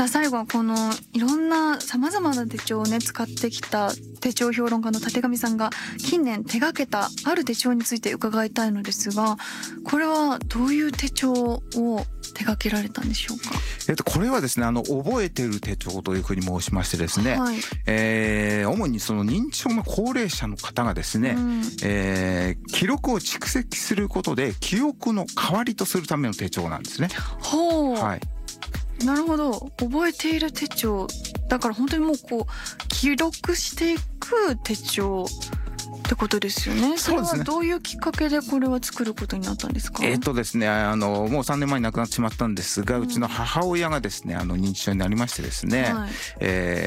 さあ最後はこのいろんなさまざまな手帳をね使ってきた手帳評論家の立上さんが近年手掛けたある手帳について伺いたいのですが、これはどういう手帳を手掛けられたんでしょうか？ これはですね覚えてる手帳というふうに申しましてですね、 はい、 主にその認知症の高齢者の方がですね、記録を蓄積することで記憶の代わりとするための手帳なんですね。 ほう、 はい、 なるほど。覚えている手帳だから本当にもうこう記録していく手帳ってことですよね。それはどういうきっかけでこれは作ることになったんですか？ ですねもう3年前に亡くなってしまったんですが、うちの母親がですね認知症になりましてですね、 はい、